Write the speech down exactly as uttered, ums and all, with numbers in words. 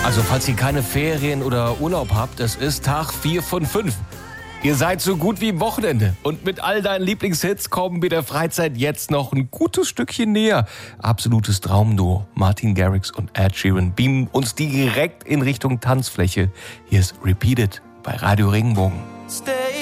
Also falls ihr keine Ferien oder Urlaub habt, es ist Tag vier von fünf. Ihr seid so gut wie im Wochenende. Und mit all deinen Lieblingshits kommen wir der Freizeit jetzt noch ein gutes Stückchen näher. Absolutes Traumduo. Martin Garrix und Ed Sheeran beamen uns direkt in Richtung Tanzfläche. Hier ist Repeat It bei Radio Regenbogen. Stay